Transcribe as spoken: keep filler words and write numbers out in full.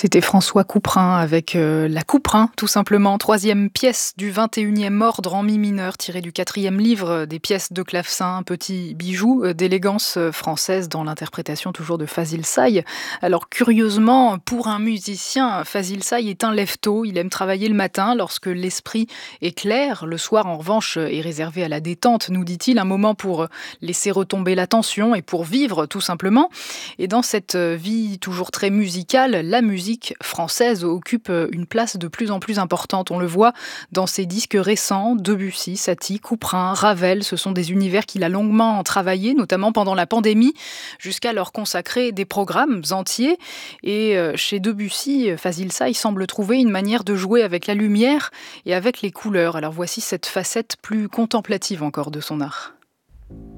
C'était François Couperin avec euh, La Couperin, tout simplement. Troisième pièce du vingt et unième ordre en mi mineur, tirée du quatrième livre des pièces de clavecin, un petit bijou euh, d'élégance euh, française dans l'interprétation toujours de Fazil Say. Alors curieusement, pour un musicien, Fazil Say est un lève-tôt. Il aime travailler le matin lorsque l'esprit est clair. Le soir, en revanche, est réservé à la détente, nous dit-il, un moment pour laisser retomber la tension et pour vivre, tout simplement. Et dans cette vie toujours très musicale, la musique française occupe une place de plus en plus importante. On le voit dans ses disques récents, Debussy, Satie, Couperin, Ravel. Ce sont des univers qu'il a longuement travaillé, notamment pendant la pandémie, jusqu'à leur consacrer des programmes entiers. Et chez Debussy, Fazil Say semble trouver une manière de jouer avec la lumière et avec les couleurs. Alors voici cette facette plus contemplative encore de son art.